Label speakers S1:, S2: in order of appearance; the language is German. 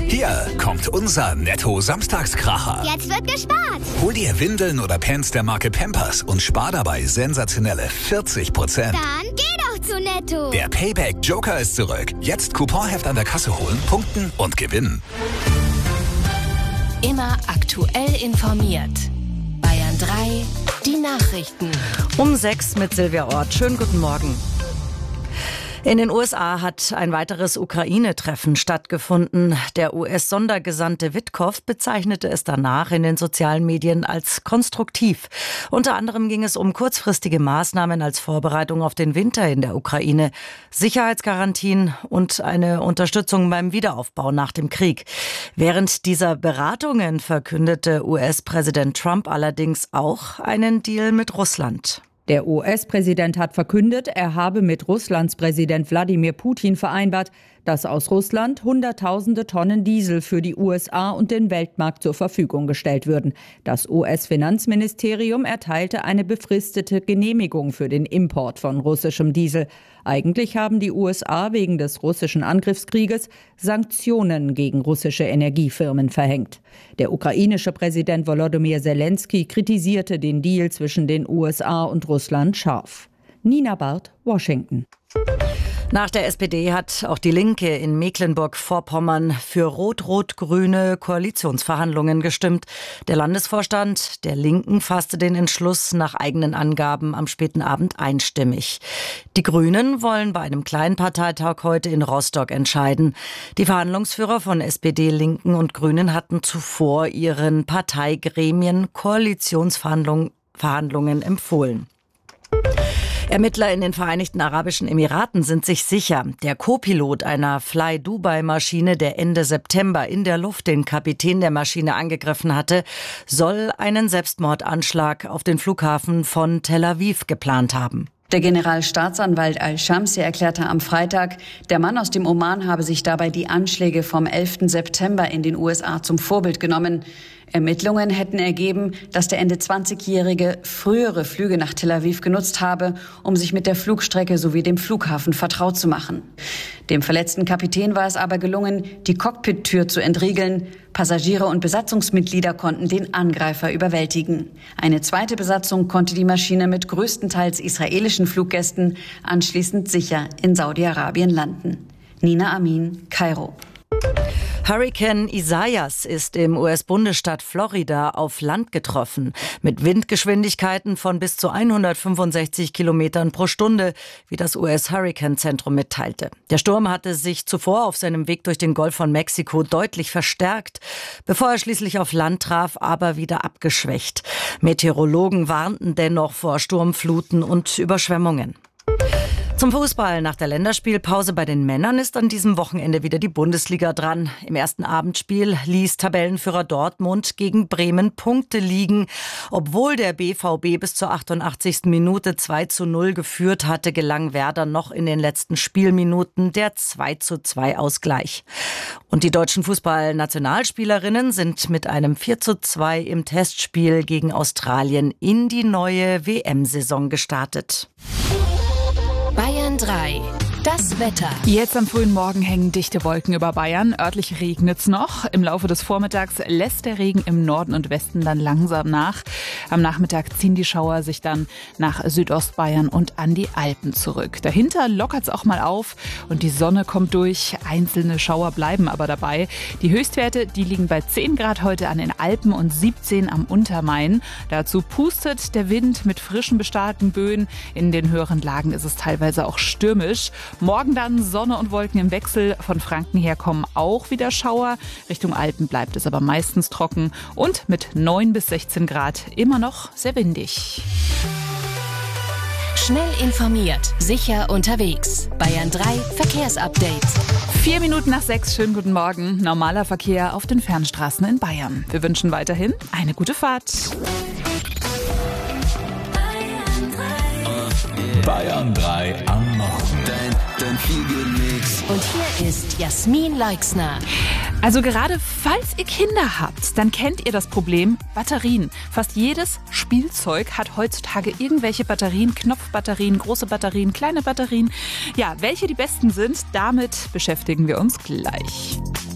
S1: Hier kommt unser Netto-Samstagskracher.
S2: Jetzt wird gespart.
S1: Hol dir Windeln oder Pants der Marke Pampers und spar dabei sensationelle 40%.
S2: Dann geh doch zu Netto.
S1: Der Payback-Joker ist zurück. Jetzt Couponheft an der Kasse holen, punkten und gewinnen.
S3: Immer aktuell informiert. Bayern 3, die Nachrichten.
S4: Um 6 mit Silvia Ort. Schönen guten Morgen. In den USA hat ein weiteres Ukraine-Treffen stattgefunden. Der US-Sondergesandte Witkow bezeichnete es danach in den sozialen Medien als konstruktiv. Unter anderem ging es um kurzfristige Maßnahmen als Vorbereitung auf den Winter in der Ukraine, Sicherheitsgarantien und eine Unterstützung beim Wiederaufbau nach dem Krieg. Während dieser Beratungen verkündete US-Präsident Trump allerdings auch einen Deal mit Russland.
S5: Der US-Präsident hat verkündet, er habe mit Russlands Präsident Wladimir Putin vereinbart, dass aus Russland Hunderttausende Tonnen Diesel für die USA und den Weltmarkt zur Verfügung gestellt würden. Das US-Finanzministerium erteilte eine befristete Genehmigung für den Import von russischem Diesel. Eigentlich haben die USA wegen des russischen Angriffskrieges Sanktionen gegen russische Energiefirmen verhängt. Der ukrainische Präsident Volodymyr Zelensky kritisierte den Deal zwischen den USA und Russland scharf. Nina Barth, Washington.
S4: Nach der SPD hat auch die Linke in Mecklenburg-Vorpommern für rot-rot-grüne Koalitionsverhandlungen gestimmt. Der Landesvorstand der Linken fasste den Entschluss nach eigenen Angaben am späten Abend einstimmig. Die Grünen wollen bei einem kleinen Parteitag heute in Rostock entscheiden. Die Verhandlungsführer von SPD, Linken und Grünen hatten zuvor ihren Parteigremien Koalitionsverhandlungen empfohlen. Ermittler in den Vereinigten Arabischen Emiraten sind sich sicher, der Co-Pilot einer Fly-Dubai-Maschine, der Ende September in der Luft den Kapitän der Maschine angegriffen hatte, soll einen Selbstmordanschlag auf den Flughafen von Tel Aviv geplant haben.
S6: Der Generalstaatsanwalt Al-Shamsi erklärte am Freitag, der Mann aus dem Oman habe sich dabei die Anschläge vom 11. September in den USA zum Vorbild genommen. Ermittlungen hätten ergeben, dass der Ende 20-Jährige frühere Flüge nach Tel Aviv genutzt habe, um sich mit der Flugstrecke sowie dem Flughafen vertraut zu machen. Dem verletzten Kapitän war es aber gelungen, die Cockpit-Tür zu entriegeln. Passagiere und Besatzungsmitglieder konnten den Angreifer überwältigen. Eine zweite Besatzung konnte die Maschine mit größtenteils israelischen Fluggästen anschließend sicher in Saudi-Arabien landen. Nina Amin, Kairo.
S4: Hurrikan Isaias ist im US-Bundesstaat Florida auf Land getroffen, mit Windgeschwindigkeiten von bis zu 165 Kilometern pro Stunde, wie das US-Hurrikanzentrum mitteilte. Der Sturm hatte sich zuvor auf seinem Weg durch den Golf von Mexiko deutlich verstärkt, bevor er schließlich auf Land traf, aber wieder abgeschwächt. Meteorologen warnten dennoch vor Sturmfluten und Überschwemmungen. Zum Fußball. Nach der Länderspielpause bei den Männern ist an diesem Wochenende wieder die Bundesliga dran. Im ersten Abendspiel ließ Tabellenführer Dortmund gegen Bremen Punkte liegen. Obwohl der BVB bis zur 88. Minute 2:0 geführt hatte, gelang Werder noch in den letzten Spielminuten der 2:2 Ausgleich. Und die deutschen Fußballnationalspielerinnen sind mit einem 4:2 im Testspiel gegen Australien in die neue WM-Saison gestartet.
S3: Bayern 3, das Wetter.
S7: Jetzt am frühen Morgen hängen dichte Wolken über Bayern. Örtlich regnet's noch. Im Laufe des Vormittags lässt der Regen im Norden und Westen dann langsam nach. Am Nachmittag ziehen die Schauer sich dann nach Südostbayern und an die Alpen zurück. Dahinter lockert's auch mal auf und die Sonne kommt durch. Einzelne Schauer bleiben aber dabei. Die Höchstwerte, die liegen bei 10 Grad heute an den Alpen und 17 am Untermain. Dazu pustet der Wind mit frischen, bestarkten Böen. In den höheren Lagen ist es teilweise auch stürmisch. Morgen dann Sonne und Wolken im Wechsel. Von Franken her kommen auch wieder Schauer. Richtung Alpen bleibt es aber meistens trocken. Und mit 9 bis 16 Grad immer noch sehr windig.
S3: Schnell informiert, sicher unterwegs. Bayern 3 Verkehrsupdate.
S7: 4 Minuten nach 6, schönen guten Morgen. Normaler Verkehr auf den Fernstraßen in Bayern. Wir wünschen weiterhin eine gute Fahrt.
S1: Bayern 3 am Morgen. Dein Fiegelmix.
S3: Und hier ist Jasmin Leixner.
S7: Also gerade falls ihr Kinder habt, dann kennt ihr das Problem Batterien. Fast jedes Spielzeug hat heutzutage irgendwelche Batterien, Knopfbatterien, große Batterien, kleine Batterien. Ja, welche die besten sind, damit beschäftigen wir uns gleich.